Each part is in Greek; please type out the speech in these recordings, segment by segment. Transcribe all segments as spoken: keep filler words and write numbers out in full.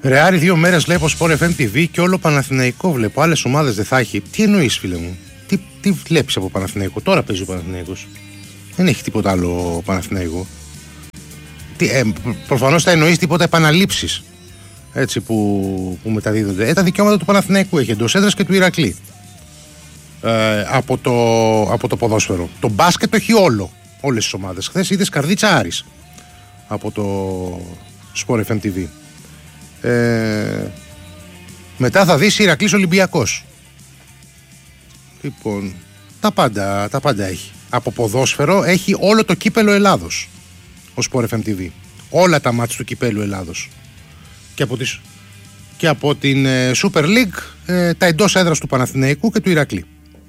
Ρε Άρη, δύο μέρες βλέπω Sport εφ εμ τι βι και όλο Παναθηναϊκό βλέπω. Άλλες ομάδες δεν θα έχει. Τι εννοείς, φίλε μου? Τι, τι βλέπεις από Παναθηναϊκό? Τώρα παίζει ο Παναθηναϊκός. Δεν έχει τίποτα άλλο Παναθηναϊκό. Τι, ε, προφανώς θα εννοείς τίποτα επαναλήψεις. Έτσι που, που μεταδίδονται. Ε, τα δικαιώματα του Παναθηναϊκού έχει εντός έδρας και του Ηρακλή. Ε, από, το, από το ποδόσφαιρο. Το μπάσκετ το έχει όλο. Όλες τις ομάδες. Χθες είδες Καρδίτσα Άρης από το Sport εφ εμ τι βι. Ε, μετά θα δεις Ηρακλής Ολυμπιακός. Λοιπόν, τα πάντα, τα πάντα έχει. Από ποδόσφαιρο έχει όλο το κύπελο Ελλάδος ο Sport εφ εμ τι βι. Όλα τα μάτς του κυπέλου Ελλάδος. Και από, τις, και από την ε, Super League ε, τα εντός έδρας του Παναθηναϊκού και του Ηρακλή.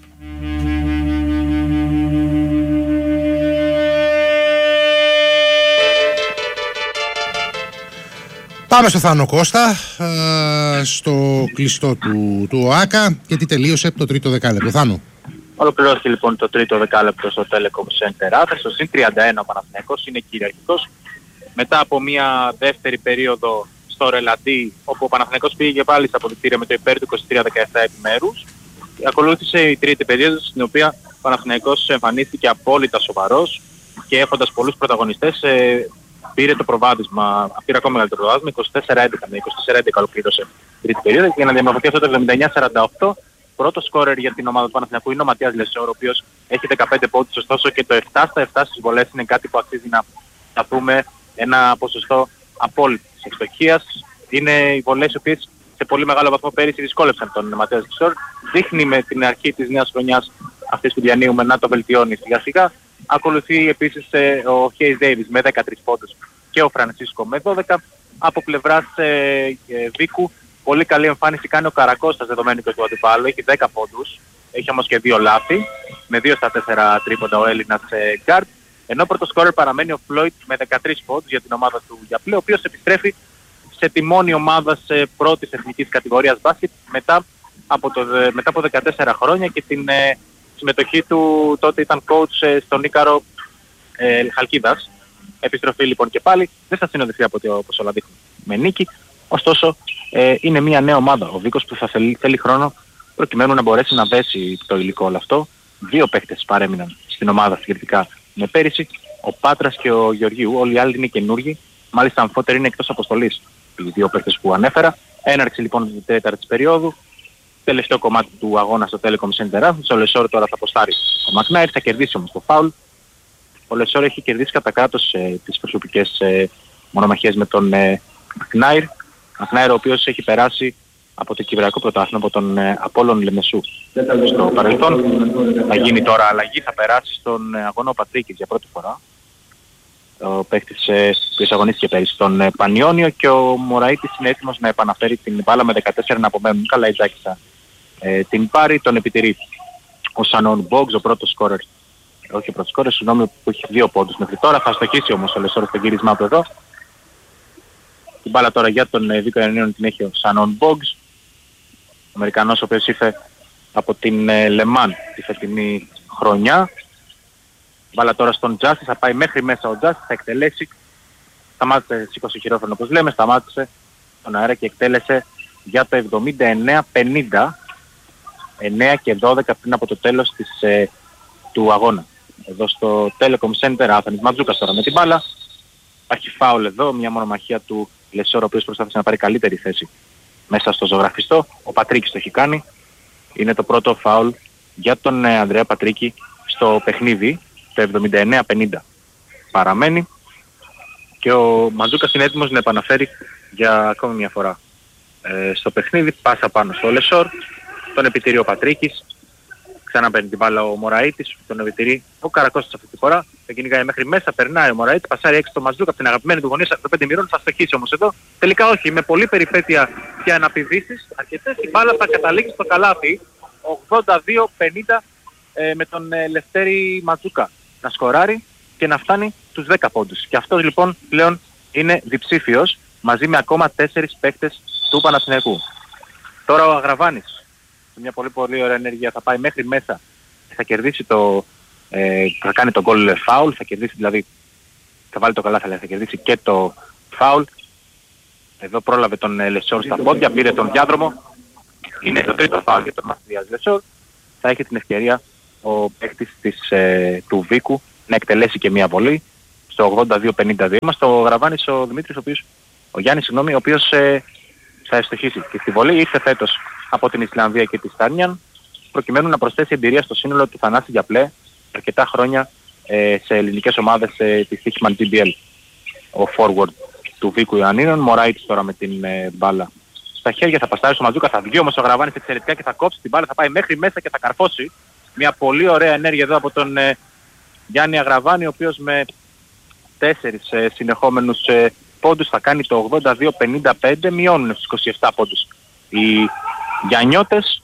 Πάμε στο Θάνο Κώστα, ε, στο κλειστό του, του ΟΑΚΑ, γιατί τελείωσε το τρίτο δεκάλεπτο. Θάνο. Ολοκληρώθηκε λοιπόν το τρίτο δεκάλεπτο στο Telecom Center Athens. Στο συν τριάντα ένα ο Παναθηναϊκός είναι κυριαρχικός. Μετά από μια δεύτερη περίοδο στο Ρελαντί, όπου ο Παναθηναϊκός πήγε πάλι στα αποδυτήρια με το υπέρ του είκοσι τρία δεκαεπτά επιμέρους, ακολούθησε η τρίτη περίοδος, στην οποία ο Παναθηναϊκός εμφανίστηκε απόλυτα σοβαρός και έχοντας πολλούς πρωταγωνιστές, ε, πήρε το προβάδισμα, πήρε ακόμα μεγαλύτερο προβάδισμα, είκοσι τέσσερα έντεκα με είκοσι τέσσερα έντεκα ολοκλήρωσε την τρίτη περίοδο, και για να διαμορφωθεί αυτό το εβδομήντα εννιά σαράντα οκτώ. Πρώτο σκόρερ για την ομάδα του Παναθηναϊκού είναι ο Ματίας Λεσόρ, ο οποίος έχει δεκαπέντε πόντους, ωστόσο και το επτά στα επτά στις βολές είναι κάτι που αξίζει να, να πούμε ένα ποσοστό απόλυτης ευστοχίας. Είναι οι βολές οι οποίες σε πολύ μεγάλο βαθμό πέρυσι δυσκόλεψαν τον Ματίας Λεσόρ. Δείχνει με την αρχή της νέας χρονιάς αυτής που διανύουμε να το βελτιώνει σιγά σιγά. Ακολουθεί επίσης ο Χέις Ντέιβις με δεκατρείς πόντους και ο Φρανσίσκο με δώδεκα. Από πλευράς ε, ε, Βίκου, πολύ καλή εμφάνιση κάνει ο Καρακώστας δεδομένου και του αντιπάλου, έχει δέκα πόντους, έχει όμως και δύο λάθη, με δύο στα τέσσερα τρίποντα ο Έλληνας ε, γκάρτ, ενώ πρώτο σκόρερ παραμένει ο Φλόιτ με δεκατρείς πόντους για την ομάδα του Γιαπλέ, ο οποίος επιστρέφει σε τη μόνη ομάδα σε πρώτης εθνικής κατηγορίας μπάσκετ μετά από, το, μετά από δεκατέσσερα χρόνια και την ε, συμμετοχή του τότε ήταν coach ε, στον Ίκαρο ε, Χαλκίδας. Επιστροφή λοιπόν και πάλι, δεν θα συνοδευτεί από το όπως όλα δείχνουν με νίκη, ωστόσο ε, είναι μια νέα ομάδα. Ο Βίκος που θα θέλει, θέλει χρόνο προκειμένου να μπορέσει να δέσει το υλικό όλο αυτό. Δύο παίκτες παρέμειναν στην ομάδα συγκεκριτικά με πέρυσι, ο Πάτρας και ο Γεωργίου, όλοι οι άλλοι είναι καινούργοι, μάλιστα αμφότεροι είναι εκτός αποστολής οι δύο παίκτες που ανέφερα. Έναρξη λοιπόν της τέταρτης περίοδου, τελευταίο κομμάτι του αγώνα στο Telecom Center Athens. Ο Λεσόρ τώρα θα αποστάρει ο Μακνάιρ, θα κερδίσει όμως το φάουλ. Ο Λεσόρ έχει κερδίσει κατά κράτος ε, τις προσωπικές ε, μονομαχίες με τον ε, Μακνάιρ. Μακνάιρ ο οποίος έχει περάσει από το Κυπριακό Πρωτάθλημα από τον ε, Απόλλων Λεμεσού στο παρελθόν. Θα γίνει τώρα αλλαγή, θα περάσει στον ε, αγώνα ο Πατρίκης για πρώτη φορά. Ο παίκτης ε, που αγωνίστηκε πέρυσι στον ε, Πανιόνιο, και ο Μωραΐτης είναι έτοιμος να επαναφέρει την μπάλα με δεκατέσσερα να απομένουν. Καλά η Τζάκησα ε, την πάρει, τον επιτηρεί ο Σανόν Μπόγκς, ο πρώτος σκόρερ. Όχι ο πρώτος σκόρερ, συγγνώμη, που έχει δύο πόντους μέχρι τώρα. Θα στοχίσει όμως ο Λεσόρ στο γύρισμά του εδώ. Την μπάλα τώρα για τον ε, Βίκο Ιαννίων την έχει ο Σανόν Μπόγκς, ο Αμερικανός ο οποίος ήρθε από την ε, Λεμάν τη φετινή χρονιά. Μπάλα τώρα στον Τζάστη, θα πάει μέχρι μέσα ο Τζάστη, θα εκτελέσει. Σταμάτησε, σήκωσε χειρόφρονο όπως λέμε, σταμάτησε τον αέρα και εκτέλεσε για το εβδομήντα εννέα πενήντα, εννέα και δώδεκα πριν από το τέλος της, ε, του αγώνα. Εδώ στο Telecom Center Athens. Ματζούκας τώρα με την μπάλα. Υπάρχει φάουλ εδώ, μια μονομαχία του Λεσόρ, ο οποίος προσπάθησε να πάρει καλύτερη θέση μέσα στο ζωγραφιστό. Ο Πατρίκης το έχει κάνει. Είναι το πρώτο φάουλ για τον ε, Ανδρέα Πατρίκη στο παιχνίδι. Το εβδομήντα εννέα πενήντα παραμένει και ο Μαντζούκας είναι έτοιμος να επαναφέρει για ακόμη μια φορά ε, στο παιχνίδι. Πάσα πάνω στο Λεσόρ, τον επιτηρεί ο Πατρίκης, ξανά παίρνει την μπάλα ο Μωραΐτης, τον επιτηρεί ο Καρακώστας αυτή τη φορά, θα κυνηγάει μέχρι μέσα, περνάει ο Μωραΐτης, πασάρει έξω το Μαντζούκα από την αγαπημένη του γωνία στο πέντε μοιρών, θα στοχίσει όμως εδώ. Τελικά όχι, με πολλή περιπέτεια και αναπηδήσεις αρκετές, η μπάλα θα καταλήξει στο καλάθι ογδόντα δύο πενήντα ε, με τον ε, Λευτέρη Ματζούκα να σκοράρει και να φτάνει τους δέκα πόντους. Και αυτός λοιπόν πλέον είναι διψήφιος μαζί με ακόμα τέσσερις παίκτες του Παναθηναϊκού. Τώρα ο Αγραβάνης, μια πολύ πολύ ωραία ενέργεια, θα πάει μέχρι μέσα και θα κερδίσει το, ε, θα κάνει το goal foul, θα κερδίσει δηλαδή, θα βάλει το καλάθι αλλά θα κερδίσει και το foul. Εδώ πρόλαβε τον Λεσόρ στα πόδια, πήρε τον διάδρομο. Είναι το τρίτο φάουλ για τον Μαθίας Λεσόρ. Θα έχει την ευκαιρία ο παίκτης της, ε, του Βίκου να εκτελέσει και μία βολή στο ογδόντα δύο πενήντα δύο. Είμαστε ο Γραβάνης ο Δημήτρης, ο, οποίος, ο Γιάννης συγγνώμη, ο οποίος ε, θα ευστοχίσει και στη βολή. Ήρθε φέτος από την Ισλανδία και τη Στάνιαν, προκειμένου να προσθέσει εμπειρία στο σύνολο του Θανάση Γιαπλέ αρκετά χρόνια ε, σε ελληνικές ομάδες ε, της Στίχημαν τζι μπι ελ. Ο forward του Βίκου Ιωαννίνων, Μωράιτης τώρα με την ε, μπάλα στα χέρια, θα παστάρει στο Μαζούκα, θα βγει όμως ο Γραβάνης εξαιρετικά και θα κόψει την μπάλα, θα πάει μέχρι μέσα και θα καρφώσει. Μια πολύ ωραία ενέργεια εδώ από τον ε, Γιάννη Αγραβάνη, ο οποίος με τέσσερις ε, συνεχόμενους ε, πόντους θα κάνει το ογδόντα δύο πενήντα πέντε, μειώνουν στους είκοσι επτά πόντους οι Γιαννιώτες.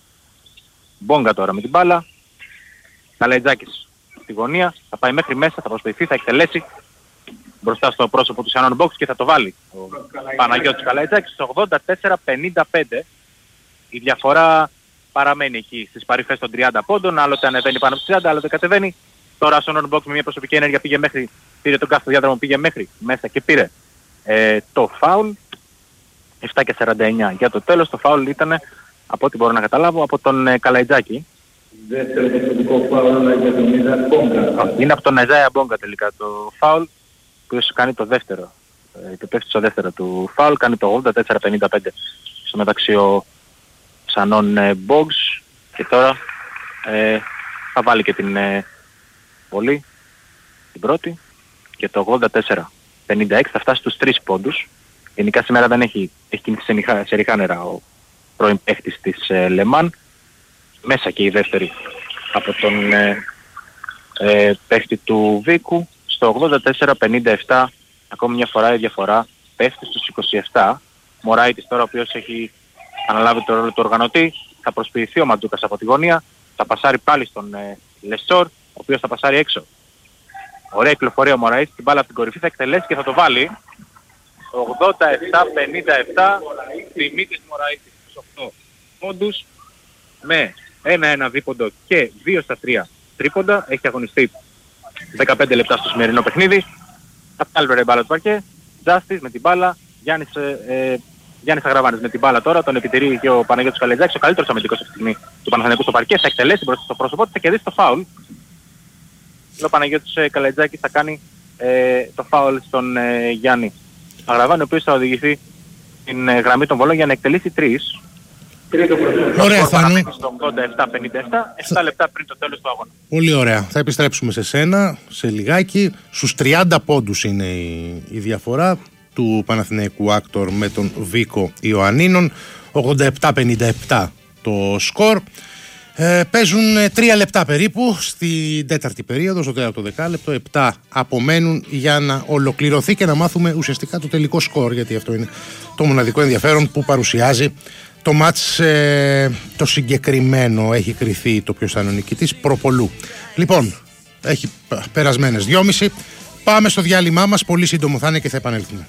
Μπόγκα τώρα με την μπάλα, Καλαϊτζάκης στη γωνία, θα πάει μέχρι μέσα, θα προσποιηθεί, θα εκτελέσει μπροστά στο πρόσωπο του Σιάνον Box και θα το βάλει ο Παναγιώτης Καλαϊτζάκης στο ογδόντα τέσσερα πενήντα πέντε. Η διαφορά παραμένει εκεί στις παρυφές των τριάντα πόντων, άλλοτε ανεβαίνει πάνω από τριάντα, άλλοτε κατεβαίνει. Τώρα ο Σιάνον Box με μια προσωπική ενέργεια πήγε μέχρι, πήρε τον κάστο διάδρομο, πήγε μέχρι μέσα και πήρε ε, το φάουλ. επτά και σαράντα εννιά για το τέλος. Το φάουλ ήταν, από ό,τι μπορώ να καταλάβω, από τον ε, Καλαϊτζάκη. Δεύτερο προσωπικό φάουλ για τον Ιζάια Μπόγκα. Είναι από τον Ιζάια Μπόγκα τελικά το φάουλ, ο οποίος κάνει το δεύτερο. Ε, το πέφτει στο δεύτερο του φάουλ, κάνει το ογδόντα τέσσερα πενήντα πέντε. Στο μεταξύ ο Σανών ε, Μπόγς και τώρα ε, θα βάλει και την ε, βολή, την πρώτη, και το ογδόντα τέσσερα πενήντα έξι θα φτάσει στους τρεις πόντους. Γενικά σήμερα δεν έχει, έχει κινηθεί σε, νυχά, σε ριχά νερά ο πρώην παίχτης της ε, Λεμάν. Μέσα και η δεύτερη από τον ε, ε, παίχτη του Βίκου. Στο ογδόντα τέσσερα πενήντα επτά ακόμη μια φορά η διαφορά πέφτει στους είκοσι επτά. Μωράιτης τώρα, ο οποίος έχει αναλάβει το ρόλο του οργανωτή, θα προσποιηθεί ο Μαντζούκας από τη γωνία, θα πασάρει πάλι στον ε, Λεσόρ, ο οποίος θα πασάρει έξω. Ωραία κυκλοφορία ο Μωράιτης, την μπάλα από την κορυφή θα εκτελέσει και θα το βάλει. ογδόντα επτά πενήντα επτά, Δημήτρης Μωράιτης στους οκτώ πόντους με ένα ένα δίποντο και δύο στα τρία τρίποντα. Έχει αγωνιστεί δεκαπέντε λεπτά στο σημερινό παιχνίδι. Απάλβερε μπάλα του παρκέ, Τζάστης με την μπάλα, Γιάννης, ε, Γιάννης Αγραβάνης με την μπάλα τώρα, τον επιτηρεί και ο Παναγιώτης Καλαϊτζάκης, ο καλύτερος αμυντικός αυτή τη στιγμή του Παναθηναϊκού στο παρκέ, θα εκτελέσει μπροστά στο πρόσωπό του, θα κερδίσει το φάουλ. Ο Παναγιώτης ε, Καλαϊτζάκης θα κάνει ε, το φάουλ στον ε, Γιάννη Αγραβάνη, ο οποίος θα οδηγηθεί στην ε, γραμμή των βολών για να εκτελέσει τρεις. Ωραία, Θάνο. Στο ογδόντα επτά πενήντα επτά, επτά λεπτά πριν το τέλος του αγώνα. Πολύ ωραία. Θα επιστρέψουμε σε σένα σε λιγάκι. Στους τριάντα πόντους είναι η, η διαφορά του Παναθηναϊκού Άκτορ με τον Βίκο Ιωαννίνων. ογδόντα επτά πενήντα επτά το σκορ. Ε, παίζουν τρία λεπτά περίπου στην τέταρτη περίοδο, στο τέταρτο δεκάλεπτο. επτά απομένουν για να ολοκληρωθεί και να μάθουμε ουσιαστικά το τελικό σκορ, γιατί αυτό είναι το μοναδικό ενδιαφέρον που παρουσιάζει το μάτς. Ε, το συγκεκριμένο έχει κριθεί το ποιος θα είναι ο νικητής προπολού. Λοιπόν, έχει περασμένες δυόμιση. Πάμε στο διάλειμμά μας, πολύ σύντομο θα είναι και θα επανέλθουμε.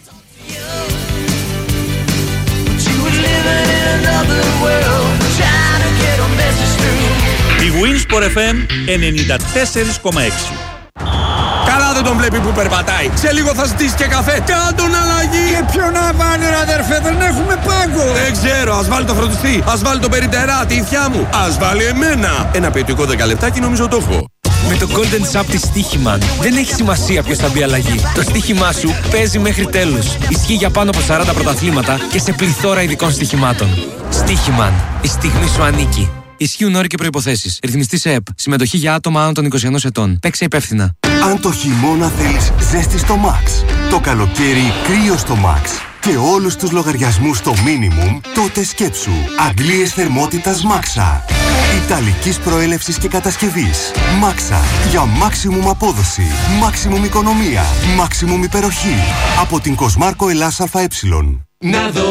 Η Winsport εφ εμ ενενήντα τέσσερα κόμμα έξι. Καλά δεν τον βλέπει που περπατάει. Σε λίγο θα ζητήσει και καφέ. Κάντον αλλαγή. Και ποιο να βάλει ρε αδερφέ, δεν έχουμε πάγκο. Δεν ξέρω, ας βάλει το φροντιστή. Ας βάλει το περιτερά, τη ηθιά μου. Ας βάλει εμένα. Ένα ποιοτικό δέκα λεπτάκι νομίζω το έχω. Με το Golden Sub της Στίχημαν δεν έχει σημασία ποιος θα μπει αλλαγή. Το στοίχημά σου παίζει μέχρι τέλους. Ισχύει για πάνω από σαράντα πρωταθλήματα και σε πληθώρα ειδικών στοιχημάτων. Στίχημαν. Η στιγμή σου ανήκει. Ισχύουν όροι και προϋποθέσεις. Ρυθμιστής ΕΕΠ. Συμμετοχή για άτομα άνω των είκοσι ενός ετών. Παίξε υπεύθυνα. Αν το χειμώνα θέλεις ζέστη στο Max, το καλοκαίρι κρύο στο Max και όλους τους λογαριασμούς στο minimum, τότε σκέψου αντλίες θερμότητας Maxa. Ιταλικής προέλευσης και κατασκευής. Maxa. Για maximum απόδοση, maximum οικονομία, maximum υπεροχή. Από την Κοσμάρκο Ελλάς ΑΕ.